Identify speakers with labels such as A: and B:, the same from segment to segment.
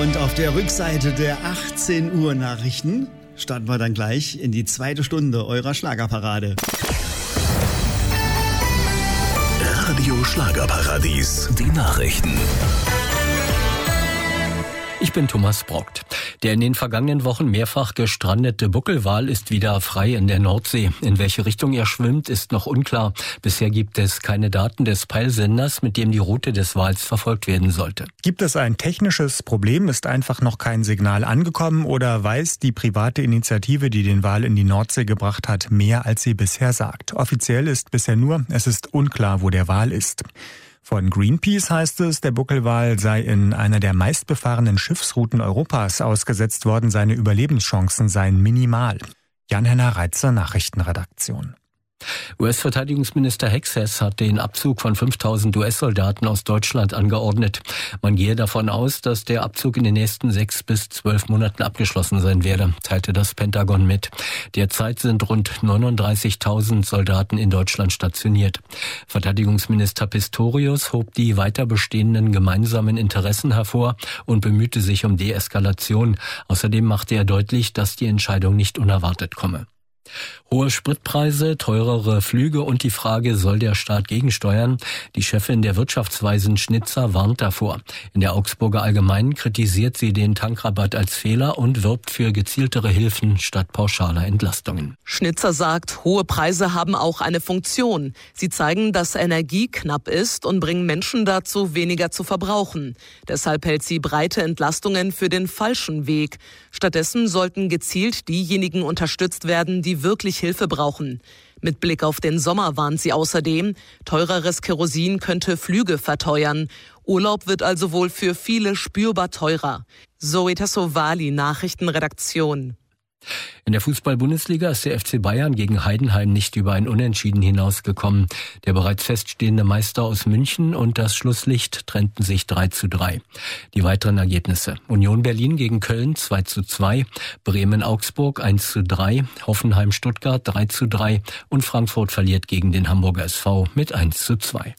A: Und auf der Rückseite der 18 Uhr Nachrichten starten wir dann gleich in die zweite Stunde eurer Schlagerparade.
B: Radio Schlagerparadies, die Nachrichten.
C: Ich bin Thomas Brockt. Der in den vergangenen Wochen mehrfach gestrandete Buckelwal ist wieder frei in der Nordsee. In welche Richtung er schwimmt, ist noch unklar. Bisher gibt es keine Daten des Peilsenders, mit dem die Route des Wals verfolgt werden sollte.
D: Gibt es ein technisches Problem? Ist einfach noch kein Signal angekommen? Oder weiß die private Initiative, die den Wal in die Nordsee gebracht hat, mehr als sie bisher sagt? Offiziell ist bisher nur, es ist unklar, wo der Wal ist. Von Greenpeace heißt es, der Buckelwal sei in einer der meistbefahrenen Schiffsrouten Europas ausgesetzt worden. Seine Überlebenschancen seien minimal. Jan-Henner Reitzer, Nachrichtenredaktion.
C: US-Verteidigungsminister Hexas hat den Abzug von 5000 US-Soldaten aus Deutschland angeordnet. Man gehe davon aus, dass der Abzug in den nächsten 6 bis 12 Monaten abgeschlossen sein werde, teilte das Pentagon mit. Derzeit sind rund 39.000 Soldaten in Deutschland stationiert. Verteidigungsminister Pistorius hob die weiter bestehenden gemeinsamen Interessen hervor und bemühte sich um Deeskalation. Außerdem machte er deutlich, dass die Entscheidung nicht unerwartet komme. Hohe Spritpreise, teurere Flüge und die Frage, soll der Staat gegensteuern? Die Chefin der Wirtschaftsweisen Schnitzer warnt davor. In der Augsburger Allgemeinen kritisiert sie den Tankrabatt als Fehler und wirbt für gezieltere Hilfen statt pauschaler Entlastungen.
E: Schnitzer sagt, hohe Preise haben auch eine Funktion. Sie zeigen, dass Energie knapp ist und bringen Menschen dazu, weniger zu verbrauchen. Deshalb hält sie breite Entlastungen für den falschen Weg. Stattdessen sollten gezielt diejenigen unterstützt werden, die wirklich Hilfe brauchen. Mit Blick auf den Sommer warnt sie außerdem, teureres Kerosin könnte Flüge verteuern. Urlaub wird also wohl für viele spürbar teurer. Zoe Tassovali, Nachrichtenredaktion.
C: In der Fußball-Bundesliga ist der FC Bayern gegen Heidenheim nicht über ein Unentschieden hinausgekommen. Der bereits feststehende Meister aus München und das Schlusslicht trennten sich 3:3. Die weiteren Ergebnisse: Union Berlin gegen Köln 2:2, Bremen-Augsburg 1:3, Hoffenheim-Stuttgart 3:3 und Frankfurt verliert gegen den Hamburger SV mit 1:2.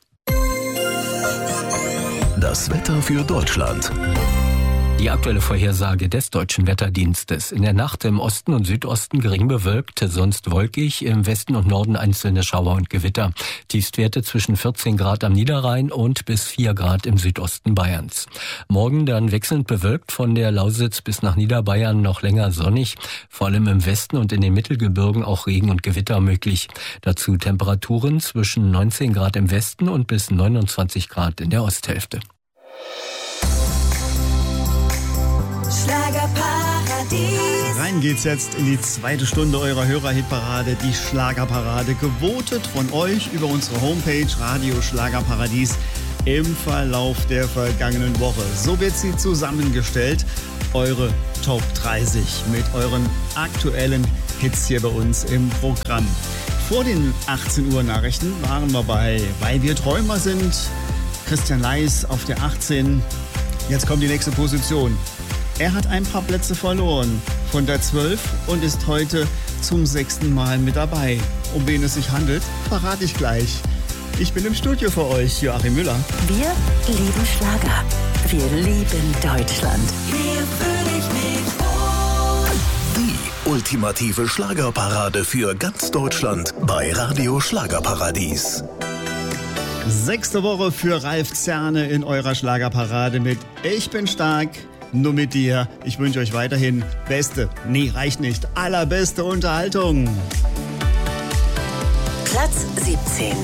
B: Das Wetter für Deutschland.
C: Die aktuelle Vorhersage des Deutschen Wetterdienstes. In der Nacht im Osten und Südosten gering bewölkt, sonst wolkig, im Westen und Norden einzelne Schauer und Gewitter. Tiefstwerte zwischen 14 Grad am Niederrhein und bis 4 Grad im Südosten Bayerns. Morgen dann wechselnd bewölkt, von der Lausitz bis nach Niederbayern noch länger sonnig. Vor allem im Westen und in den Mittelgebirgen auch Regen und Gewitter möglich. Dazu Temperaturen zwischen 19 Grad im Westen und bis 29 Grad in der Osthälfte.
F: Schlagerparadies.
A: Rein geht's jetzt in die zweite Stunde eurer Hörerhitparade, die Schlagerparade, gewotet von euch über unsere Homepage Radio Schlagerparadies im Verlauf der vergangenen Woche. So wird sie zusammengestellt, eure Top 30 mit euren aktuellen Hits hier bei uns im Programm. Vor den 18 Uhr Nachrichten waren wir bei Weil wir Träumer sind, Christian Leis auf der 18. Jetzt kommt die nächste Position. Er hat ein paar Plätze verloren von der 12 und ist heute zum 6. Mal mit dabei. Um wen es sich handelt, verrate ich gleich. Ich bin im Studio für euch, Joachim Müller.
F: Wir lieben Schlager. Wir lieben Deutschland. Hier fühle ich mich wohl.
B: Die ultimative Schlagerparade für ganz Deutschland bei Radio Schlagerparadies.
A: 6. Woche für Ralf Zerne in eurer Schlagerparade mit Ich bin stark. Nur mit dir. Ich wünsche euch weiterhin beste, nee, reicht nicht, allerbeste Unterhaltung.
F: Platz 17.